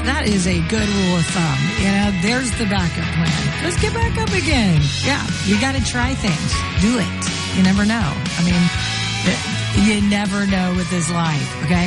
that is a good rule of thumb. There's the backup plan. Let's get back up again. Yeah, you got to try things. Do it. You never know. I mean, you never know with this life, okay?